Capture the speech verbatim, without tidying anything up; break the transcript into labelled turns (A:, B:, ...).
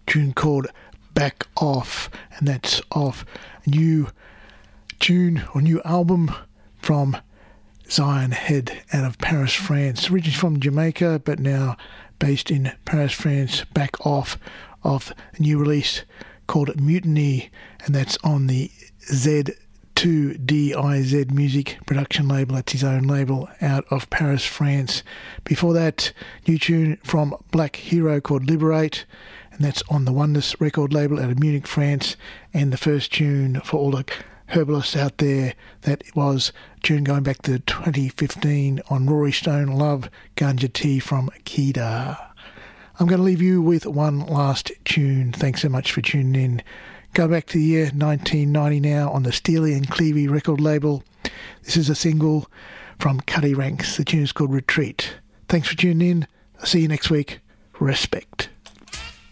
A: tune called Back Off, and that's off a new tune or new album from Zion Head out of Paris, France. Originally from Jamaica, but now based in Paris, France. Back Off, of a new release called Mutiny, and that's on the Z two D I Z music production label. That's his own label out of Paris, France. Before that, new tune from Black Hero called Liberate, and that's on the Oneness record label out of Munich, France. And the first tune for all the herbalists out there, that was a tune going back to twenty fifteen on Rory Stone, Love Ganja Tea from Kida. I'm going to leave you with one last tune. Thanks so much for tuning in. Go back to the year nineteen ninety now on the Steely and Clevey record label. This is a single from Cuddy Ranks. The tune is called Retreat. Thanks for tuning in. I'll see you next week. Respect.